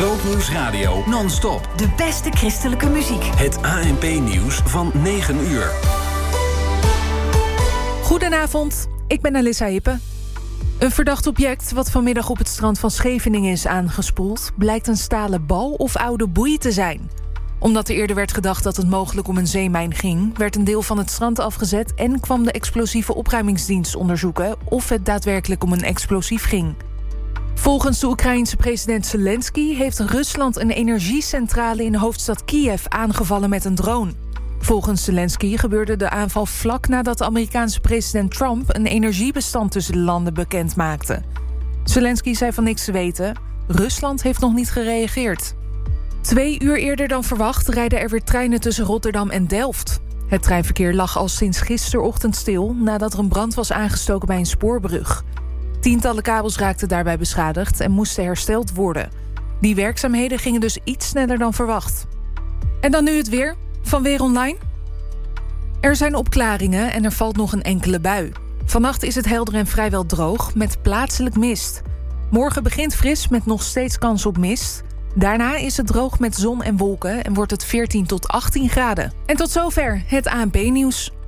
Grootnieuws Radio non-stop. De beste christelijke muziek. Het ANP-nieuws van 9 uur. Goedenavond, ik ben Alissa Hippe. Een verdacht object wat vanmiddag op het strand van Scheveningen is aangespoeld, blijkt een stalen bal of oude boei te zijn. Omdat er eerder werd gedacht dat het mogelijk om een zeemijn ging, werd een deel van het strand afgezet en kwam de explosieve opruimingsdienst onderzoeken of het daadwerkelijk om een explosief ging. Volgens de Oekraïense president Zelensky heeft Rusland een energiecentrale in de hoofdstad Kiev aangevallen met een drone. Volgens Zelensky gebeurde de aanval vlak nadat de Amerikaanse president Trump een energiebestand tussen de landen bekend maakte. Zelensky zei van niks te weten. Rusland heeft nog niet gereageerd. 2 uur eerder dan verwacht rijden er weer treinen tussen Rotterdam en Delft. Het treinverkeer lag al sinds gisterochtend stil nadat er een brand was aangestoken bij een spoorbrug. Tientallen kabels raakten daarbij beschadigd en moesten hersteld worden. Die werkzaamheden gingen dus iets sneller dan verwacht. En dan nu het weer van Weer Online. Er zijn opklaringen en er valt nog een enkele bui. Vannacht is het helder en vrijwel droog met plaatselijk mist. Morgen begint fris met nog steeds kans op mist. Daarna is het droog met zon en wolken en wordt het 14 tot 18 graden. En tot zover het ANP-nieuws.